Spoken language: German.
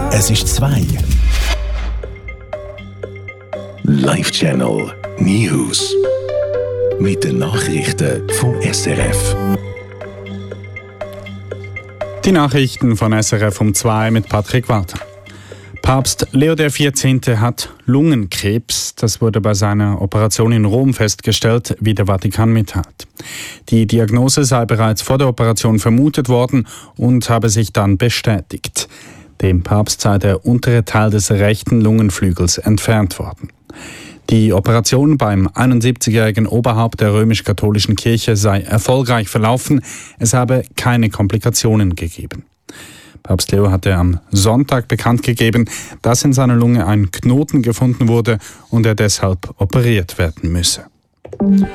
Es ist 2. Live Channel News. Mit den Nachrichten vom SRF. Die Nachrichten von SRF um 2 mit Patrick Walter. Papst Leo XIV. Hat Lungenkrebs. Das wurde bei seiner Operation in Rom festgestellt, wie der Vatikan mitteilt. Die Diagnose sei bereits vor der Operation vermutet worden und habe sich dann bestätigt. Dem Papst sei der untere Teil des rechten Lungenflügels entfernt worden. Die Operation beim 71-jährigen Oberhaupt der römisch-katholischen Kirche sei erfolgreich verlaufen. Es habe keine Komplikationen gegeben. Papst Leo hatte am Sonntag bekannt gegeben, dass in seiner Lunge ein Knoten gefunden wurde und er deshalb operiert werden müsse.